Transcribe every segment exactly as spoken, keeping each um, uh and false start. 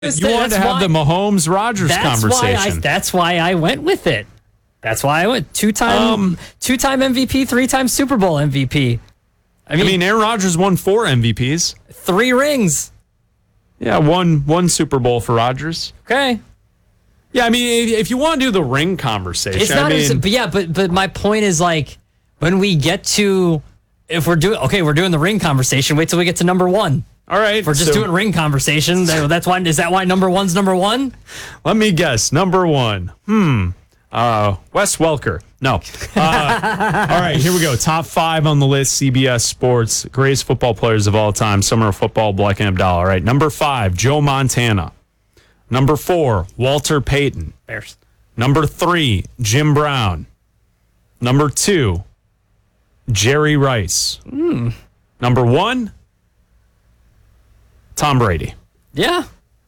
You wanted to have why, the Mahomes Rodgers that's conversation. Why I, that's why I went with it. That's why I went two time um, two time M V P, three time Super Bowl M V P. I mean, I mean, Aaron Rodgers won four M V Ps, three rings. Yeah, one one Super Bowl for Rodgers. Okay. Yeah, I mean, if, if you want to do the ring conversation, it's not. I mean, as, but yeah, but but my point is like when we get to if we're doing okay, we're doing the ring conversation. Wait till we get to number one. All right. If we're just so, doing ring conversation, that's why. Is that why number one's number one? Let me guess. Number one. Hmm. Uh, Wes Welker. No. Uh, all right, here we go. Top five on the list, C B S Sports. Greatest football players of all time. Summer of Football, Black and Abdallah. All right, number five, Joe Montana. Number four, Walter Payton. Bears. Number three, Jim Brown. Number two, Jerry Rice. Mm. Number one, Tom Brady. Yeah.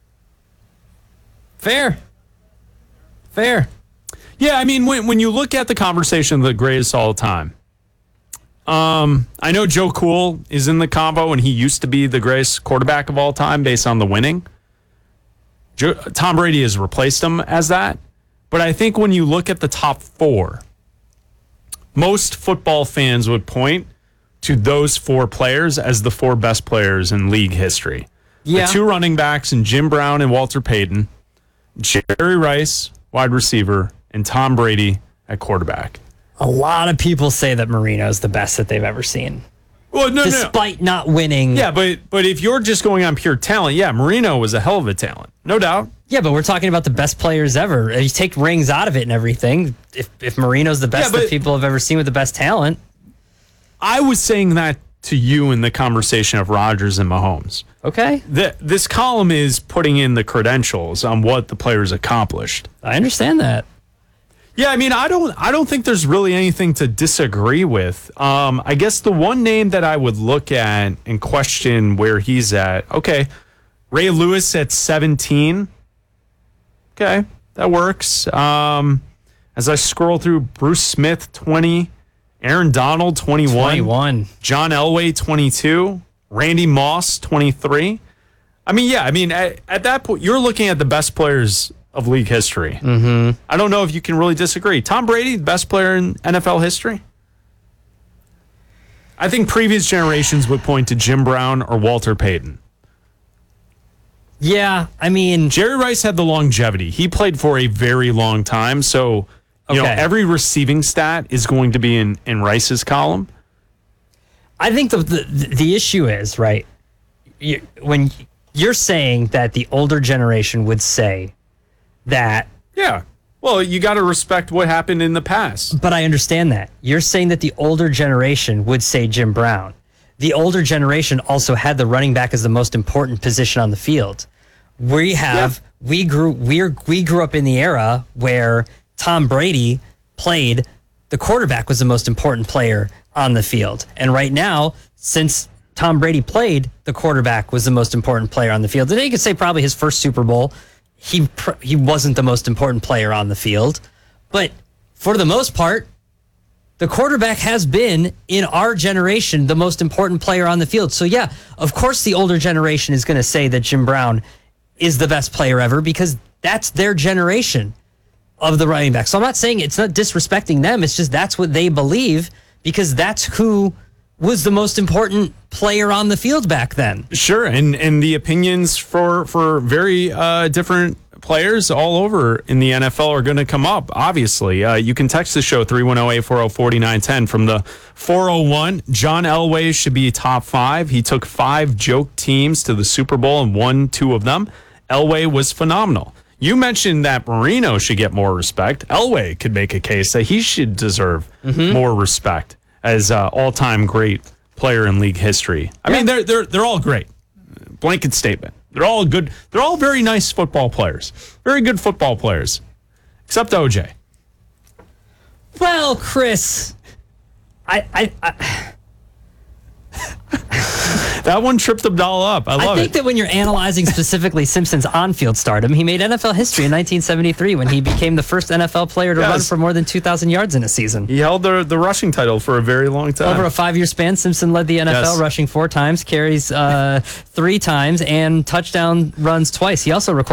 Fair. Fair. Yeah, I mean, when when you look at the conversation of the greatest all time, um, I know Joe Cool is in the combo, and he used to be the greatest quarterback of all time based on the winning. Joe, Tom Brady has replaced him as that. But I think when you look at the top four, most football fans would point to those four players as the four best players in league history. Yeah. The two running backs, and Jim Brown and Walter Payton, Jerry Rice, wide receiver, and Tom Brady at quarterback. A lot of people say that Marino is the best that they've ever seen. Well, no, Despite no. not winning. Yeah, but but if you're just going on pure talent, yeah, Marino was a hell of a talent. No doubt. Yeah, but we're talking about the best players ever. If you take rings out of it and everything, if, if Marino's the best yeah, that people have ever seen with the best talent. I was saying that to you in the conversation of Rodgers and Mahomes. Okay. The, this column is putting in the credentials on what the players accomplished. I understand that. Yeah, I mean, I don't I don't think there's really anything to disagree with. Um, I guess the one name that I would look at and question where he's at, okay, Ray Lewis at seventeen. Okay, that works. Um, as I scroll through, Bruce Smith, twenty. Aaron Donald, twenty-one. twenty-one. John Elway, twenty-two. Randy Moss, twenty-three. I mean, yeah, I mean, at, at that point, you're looking at the best players of league history. Mm-hmm. I don't know if you can really disagree. Tom Brady, the best player in N F L history? I think previous generations would point to Jim Brown or Walter Payton. Yeah, I mean... Jerry Rice had the longevity. He played for a very long time, so you okay. know every receiving stat is going to be in, in Rice's column. I think the the, the issue is, right, you, when you're saying that the older generation would say that... Yeah. Well, you got to respect what happened in the past. But I understand that. You're saying that the older generation would say Jim Brown. The older generation also had the running back as the most important position on the field. We have yeah. we grew we we grew up in the era where Tom Brady played, the quarterback was the most important player on the field. And right now, since Tom Brady played, the quarterback was the most important player on the field. And you could say probably his first Super Bowl, he he wasn't the most important player on the field. But for the most part, the quarterback has been, in our generation, the most important player on the field. So yeah, of course the older generation is going to say that Jim Brown is the best player ever because that's their generation of the running back. So I'm not saying it's not disrespecting them. It's just that's what they believe because that's who was the most important player on the field back then. Sure, and and the opinions for for very uh, different players all over in the N F L are going to come up, obviously. Uh, you can text the show, three one zero, eight four zero, four nine one zero. From the four oh one, John Elway should be top five. He took five joke teams to the Super Bowl and won two of them. Elway was phenomenal. You mentioned that Marino should get more respect. Elway could make a case that he should deserve mm-hmm. more respect as uh, all-time great player in league history. I yeah. mean, they're they're they're all great. Blanket statement. They're all good. They're all very nice football players. Very good football players. Except O J. Well, Chris, I, I, I That one tripped Abdallah up. I love I think it. that when you're analyzing specifically Simpson's on-field stardom, he made N F L history in nineteen seventy-three when he became the first N F L player to Yes. run for more than two thousand yards in a season. He held the the rushing title for a very long time. Over a five-year span, Simpson led the N F L Yes. rushing four times, carries uh, three times, and touchdown runs twice. He also recorded